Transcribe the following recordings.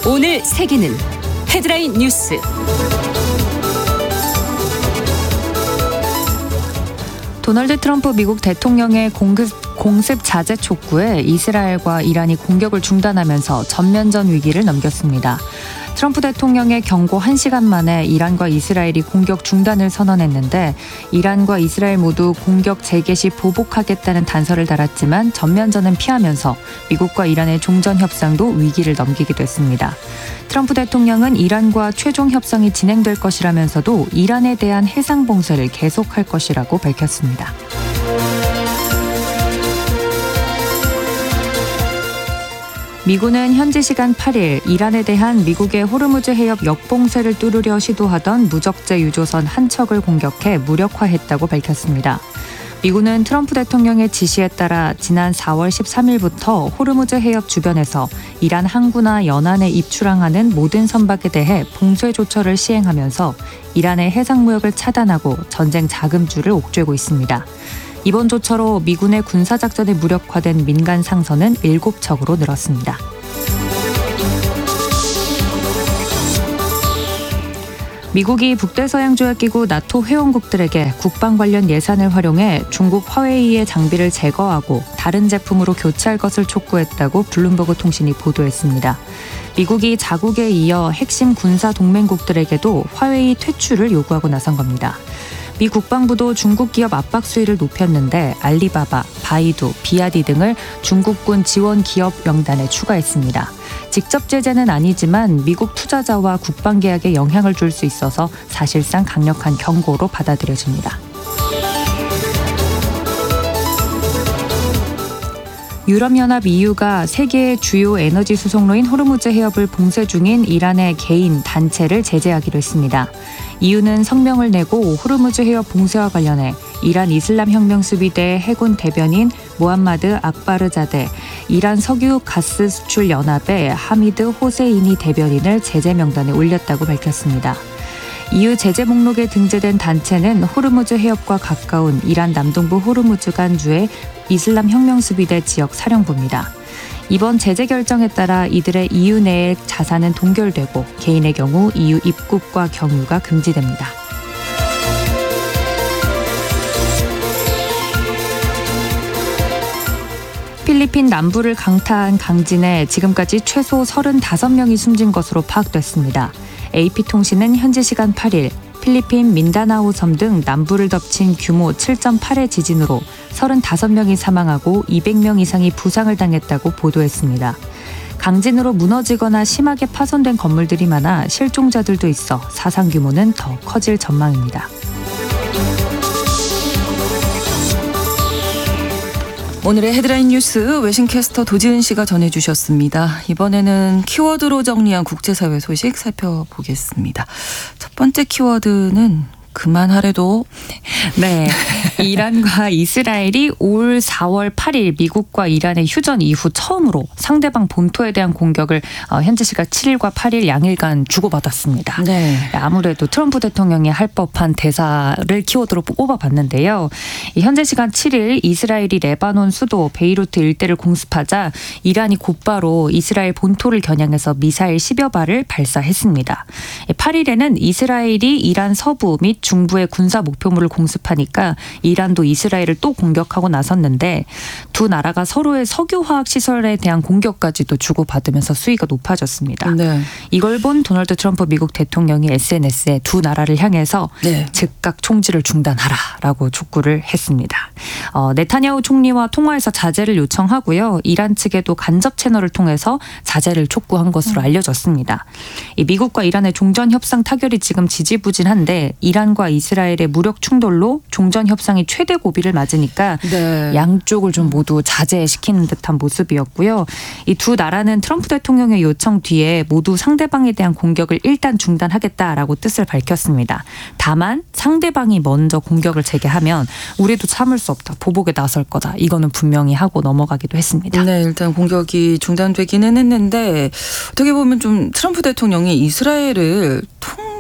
오늘 세계는 헤드라인 뉴스. 도널드 트럼프 미국 대통령의 공습 자제 촉구에 이스라엘과 이란이 공격을 중단하면서 전면전 위기를 넘겼습니다. 트럼프 대통령의 경고 1시간 만에 이란과 이스라엘이 공격 중단을 선언했는데 이란과 이스라엘 모두 공격 재개 시 보복하겠다는 단서를 달았지만 전면전은 피하면서 미국과 이란의 종전 협상도 위기를 넘기기도 했습니다. 트럼프 대통령은 이란과 최종 협상이 진행될 것이라면서도 이란에 대한 해상 봉쇄를 계속할 것이라고 밝혔습니다. 미군은 현지 시간 8일 이란에 대한 미국의 호르무즈 해협 역봉쇄를 뚫으려 시도하던 무적재 유조선 한 척을 공격해 무력화했다고 밝혔습니다. 미군은 트럼프 대통령의 지시에 따라 지난 4월 13일부터 호르무즈 해협 주변에서 이란 항구나 연안에 입출항하는 모든 선박에 대해 봉쇄 조처를 시행하면서 이란의 해상무역을 차단하고 전쟁 자금줄을 옥죄고 있습니다. 이번 조처로 미군의 군사작전에 무력화된 민간 상선은 7척으로 늘었습니다. 미국이 북대서양조약기구 나토 회원국들에게 국방 관련 예산을 활용해 중국 화웨이의 장비를 제거하고 다른 제품으로 교체할 것을 촉구했다고 블룸버그 통신이 보도했습니다. 미국이 자국에 이어 핵심 군사 동맹국들에게도 화웨이 퇴출을 요구하고 나선 겁니다. 미 국방부도 중국 기업 압박 수위를 높였는데 알리바바, 바이두, 비아디 등을 중국군 지원 기업 명단에 추가했습니다. 직접 제재는 아니지만 미국 투자자와 국방 계약에 영향을 줄 수 있어서 사실상 강력한 경고로 받아들여집니다. 유럽연합 EU가 세계의 주요 에너지 수송로인 호르무즈 해협을 봉쇄 중인 이란의 개인, 단체를 제재하기로 했습니다. EU는 성명을 내고 호르무즈 해협 봉쇄와 관련해 이란 이슬람 혁명 수비대 해군 대변인 모함마드 악바르자데, 이란 석유 가스 수출 연합의 하미드 호세이니 대변인을 제재 명단에 올렸다고 밝혔습니다. EU 제재 목록에 등재된 단체는 호르무즈 해협과 가까운 이란 남동부 호르무즈간주의 이슬람 혁명 수비대 지역 사령부입니다. 이번 제재 결정에 따라 이들의 EU 내의 자산은 동결되고 개인의 경우 EU 입국과 경유가 금지됩니다. 필리핀 남부를 강타한 강진에 지금까지 최소 35명이 숨진 것으로 파악됐습니다. AP통신은 현지 시간 8일 필리핀 민다나오 섬 등 남부를 덮친 규모 7.8의 지진으로 35명이 사망하고 200명 이상이 부상을 당했다고 보도했습니다. 강진으로 무너지거나 심하게 파손된 건물들이 많아 실종자들도 있어 사상 규모는 더 커질 전망입니다. 오늘의 헤드라인 뉴스 외신캐스터 도지은 씨가 전해주셨습니다. 이번에는 키워드로 정리한 국제사회 소식 살펴보겠습니다. 첫 번째 키워드는 그만하래도. 네, 이란과 이스라엘이 올 4월 8일 미국과 이란의 휴전 이후 처음으로 상대방 본토에 대한 공격을 현지 시각 7일과 8일 양일간 주고받았습니다. 네. 아무래도 트럼프 대통령이 할 법한 대사를 키워드로 꼽아봤는데요. 현재 시간 7일 이스라엘이 레바논 수도 베이루트 일대를 공습하자 이란이 곧바로 이스라엘 본토를 겨냥해서 미사일 10여 발을 발사했습니다. 8일에는 이스라엘이 이란 서부 및 중부의 군사 목표물을 공습하니까 이란도 이스라엘을 또 공격하고 나섰는데 두 나라가 서로의 석유화학 시설에 대한 공격까지도 주고받으면서 수위가 높아졌습니다. 네. 이걸 본 도널드 트럼프 미국 대통령이 SNS에 두 나라를 향해서 네. 즉각 총질을 중단하라라고 촉구를 했습니다. 네타냐후 총리와 통화에서 자제를 요청하고요. 이란 측에도 간접 채널을 통해서 자제를 촉구한 것으로 알려졌습니다. 이 미국과 이란의 종전 협상 타결이 지금 지지부진한데 이란과 이스라엘의 무력 충돌로 종전 협상이 최대 고비를 맞으니까 네. 양쪽을 좀 모두 자제시키는 듯한 모습이었고요. 이 두 나라는 트럼프 대통령의 요청 뒤에 모두 상대방에 대한 공격을 일단 중단하겠다라고 뜻을 밝혔습니다. 다만 상대방이 먼저 공격을 재개하면 우리도 참을 수 없다. 보복에 나설 거다. 이거는 분명히 하고 넘어가기도 했습니다. 네, 일단 공격이 중단되기는 했는데 어떻게 보면 좀 트럼프 대통령이 이스라엘을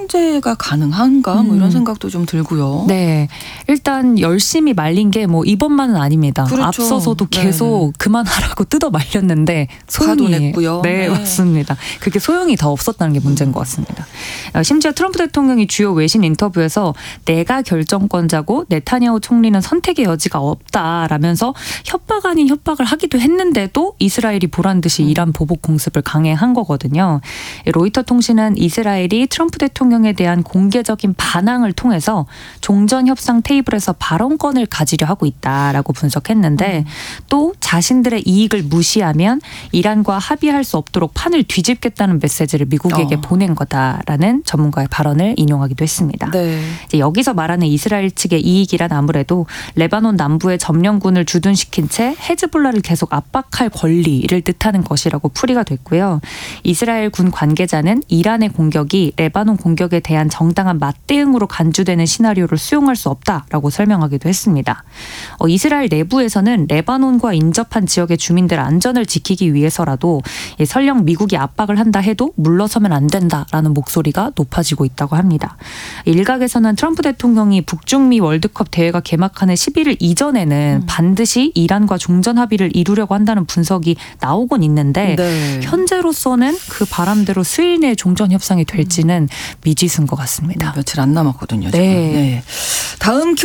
통제가 가능한가 뭐 이런 생각도 좀 들고요. 네, 일단 열심히 말린 게 뭐 이번만은 아닙니다. 그렇죠. 앞서서도 계속 네네. 그만하라고 뜯어 말렸는데 화도 냈고요. 네, 네. 맞습니다. 그게 소용이 더 없었다는 게 문제인 것 같습니다. 심지어 트럼프 대통령이 주요 외신 인터뷰에서 내가 결정권자고 네타냐후 총리는 선택의 여지가 없다라면서 협박 아닌 협박을 하기도 했는데도 이스라엘이 보란 듯이 이란 보복 공습을 강행한 거거든요. 로이터 통신은 이스라엘이 트럼프 대통령에 대한 공개적인 반항을 통해서 종전 협상 테이블에서 발언권을 가지려 하고 있다라고 분석했는데 또 자신들의 이익을 무시하면 이란과 합의할 수 없도록 판을 뒤집겠다는 메시지를 미국에게 보낸 거다라는 전문가의 발언을 인용하기도 했습니다. 네. 이제 여기서 말하는 이스라엘 측의 이익이란 아무래도 레바논 남부에 점령군을 주둔시킨 채 헤즈볼라를 계속 압박할 권리를 뜻하는 것이라고 풀이가 됐고요. 이스라엘 군 관계자는 이란의 공격이 레바논 공격에 대한 정당한 맞대응으로 간주되는 시나리오를 수용할 수 없다라고 설명하기도 했습니다. 이스라엘 내부에서는 레바논과 인접한 지역의 주민들 안전을 지키기 위해서라도 설령 미국이 압박을 한다 해도 물러서면 안 된다라는 목소리가 높아지고 있다고 합니다. 일각에서는 트럼프 대통령이 북중미 월드컵 대회가 개막하는 11일 이전에는 반드시 이란과 종전 합의를 이루려고 한다는 분석이 나오곤 있는데 네. 현재로서는 그 바람대로 수일 내에 종전 협상이 될지는 미지수인 것 같습니다. 며칠 안 남았거든요. 지금. 네. 네. 다음